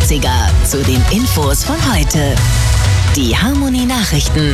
80er zu den Infos von heute. Die Harmony Nachrichten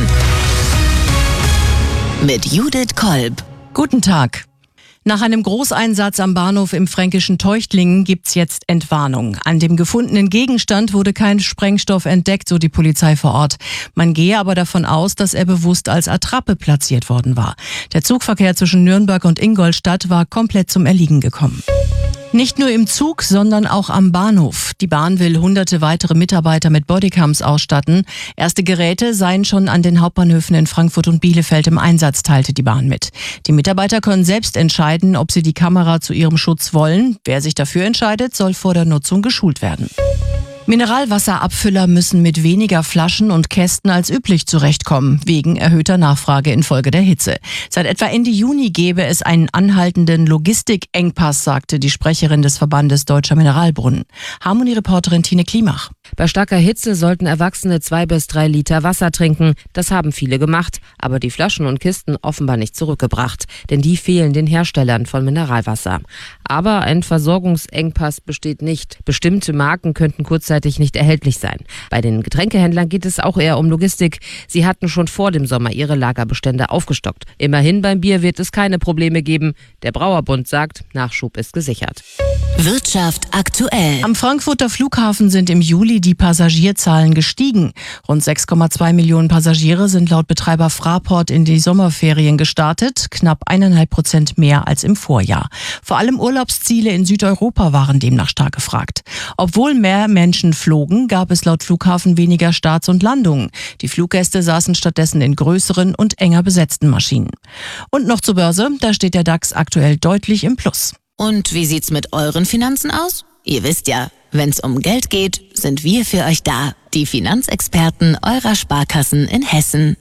mit Judith Kolb. Guten Tag. Nach einem Großeinsatz am Bahnhof im fränkischen Teuchtlingen gibt's jetzt Entwarnung. An dem gefundenen Gegenstand wurde kein Sprengstoff entdeckt, so die Polizei vor Ort. Man gehe aber davon aus, dass er bewusst als Attrappe platziert worden war. Der Zugverkehr zwischen Nürnberg und Ingolstadt war komplett zum Erliegen gekommen. Nicht nur im Zug, sondern auch am Bahnhof. Die Bahn will hunderte weitere Mitarbeiter mit Bodycams ausstatten. Erste Geräte seien schon an den Hauptbahnhöfen in Frankfurt und Bielefeld im Einsatz, teilte die Bahn mit. Die Mitarbeiter können selbst entscheiden, ob sie die Kamera zu ihrem Schutz wollen. Wer sich dafür entscheidet, soll vor der Nutzung geschult werden. Mineralwasserabfüller müssen mit weniger Flaschen und Kästen als üblich zurechtkommen, wegen erhöhter Nachfrage infolge der Hitze. Seit etwa Ende Juni gäbe es einen anhaltenden Logistikengpass, sagte die Sprecherin des Verbandes Deutscher Mineralbrunnen. Harmony-Reporterin Tine Klimach. Bei starker Hitze sollten Erwachsene 2 bis 3 Liter Wasser trinken. Das haben viele gemacht, aber die Flaschen und Kisten offenbar nicht zurückgebracht, denn die fehlen den Herstellern von Mineralwasser. Aber ein Versorgungsengpass besteht nicht. Bestimmte Marken könnten kurzzeitig nicht erhältlich sein. Bei den Getränkehändlern geht es auch eher um Logistik. Sie hatten schon vor dem Sommer ihre Lagerbestände aufgestockt. Immerhin beim Bier wird es keine Probleme geben. Der Brauerbund sagt, Nachschub ist gesichert. Wirtschaft aktuell. Am Frankfurter Flughafen sind im Juli die Passagierzahlen gestiegen. Rund 6,2 Millionen Passagiere sind laut Betreiber Fraport in die Sommerferien gestartet, knapp 1,5% mehr als im Vorjahr. Vor allem Urlaubsziele in Südeuropa waren demnach stark gefragt. Obwohl mehr Menschen flogen, gab es laut Flughafen weniger Starts und Landungen. Die Fluggäste saßen stattdessen in größeren und enger besetzten Maschinen. Und noch zur Börse, da steht der DAX aktuell deutlich im Plus. Und wie sieht's mit euren Finanzen aus? Ihr wisst ja, wenn's um Geld geht, sind wir für euch da. Die Finanzexperten eurer Sparkassen in Hessen.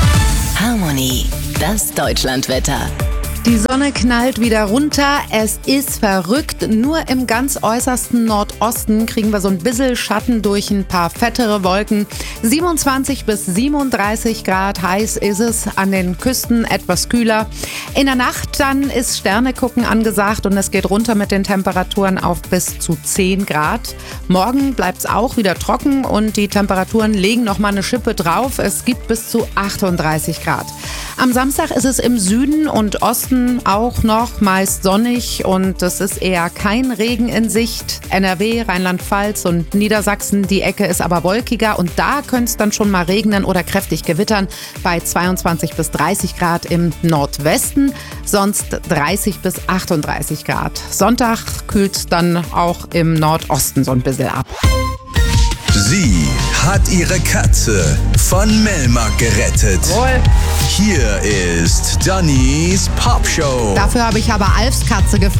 Harmony, das Deutschlandwetter. Die Sonne knallt wieder runter, es ist verrückt. Nur im ganz äußersten Nordosten kriegen wir so ein bisschen Schatten durch ein paar fettere Wolken. 27 bis 37 Grad heiß ist es, an den Küsten etwas kühler. In der Nacht dann ist Sternegucken angesagt und es geht runter mit den Temperaturen auf bis zu 10 Grad. Morgen bleibt es auch wieder trocken und die Temperaturen legen nochmal eine Schippe drauf. Es gibt bis zu 38 Grad. Am Samstag ist es im Süden und Osten auch noch meist sonnig und es ist eher kein Regen in Sicht. NRW, Rheinland-Pfalz und Niedersachsen, die Ecke ist aber wolkiger und da könnte es dann schon mal regnen oder kräftig gewittern bei 22 bis 30 Grad im Nordwesten, sonst 30 bis 38 Grad. Sonntag kühlt es dann auch im Nordosten so ein bisschen ab. Sie hat ihre Katze von Melmark gerettet. Wohl. Hier ist Dannys Popshow. Dafür habe ich aber Alfs Katze gefragt.